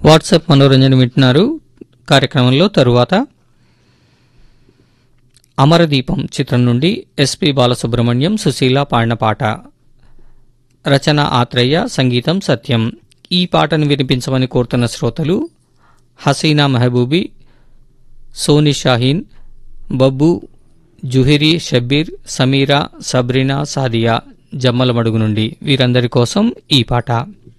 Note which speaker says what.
Speaker 1: WhatsApp మనోరంజన వింటున్నారు. కార్యక్రమంలో తరువాత అమరదీపం చిత్రం నుండి ఎస్పి బాలసుబ్రహ్మణ్యం, సుశీల పాడిన పాట. రచన ఆత్రేయ, సంగీతం సత్యం. ఈ పాటను వినిపించమని కోరుతున్న శ్రోతలు హసీనా మెహబూబీ, సోని షాహీన్, బబ్బు, జుహిరి, షబ్బీర్, సమీరా, సబ్రీనా, సాదియా జమ్మలమడుగు నుండి. వీరందరి కోసం ఈ పాట.